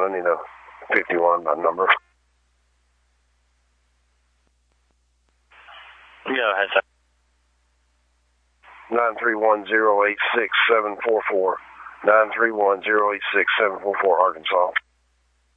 51. I need a 51 by number. Go ahead, sir. 931-086-744. 931-086-744, Arkansas.